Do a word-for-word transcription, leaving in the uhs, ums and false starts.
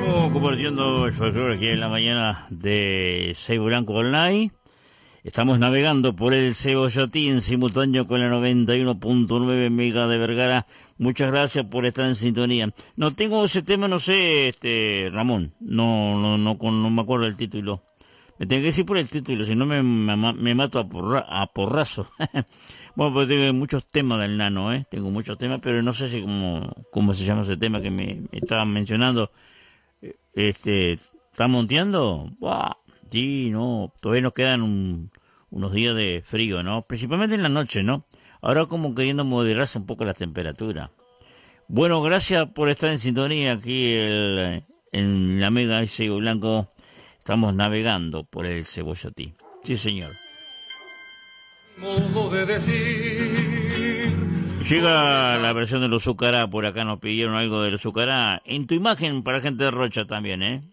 Estamos compartiendo el folclore aquí en la mañana de Ceibo Blanco Online. Estamos navegando por el Cebollotín simultáneo con la noventa y uno punto nueve Mega de Vergara. Muchas gracias por estar en sintonía. No tengo ese tema, no sé, este Ramón. No, no, no, no me acuerdo del título. Me tengo que decir por el título, si no me, me, me mato a, porra, a porrazo. Bueno, pues tengo muchos temas del Nano, ¿eh? Tengo muchos temas, pero no sé si cómo, cómo se llama ese tema que me, me estaban mencionando. Este, ¿está monteando? ¡Buah! Sí, no, todavía nos quedan un, unos días de frío, ¿no? Principalmente en la noche, ¿no? Ahora como queriendo moderarse un poco la temperatura. Bueno, gracias por estar en sintonía aquí el, en la Mega de Ceibo Blanco. Estamos navegando por el Cebollotín. Sí, señor. Modo de decir. Llega la versión de los Zucará, por acá nos pidieron algo de los Zucará. En tu imagen para gente de Rocha también, ¿eh?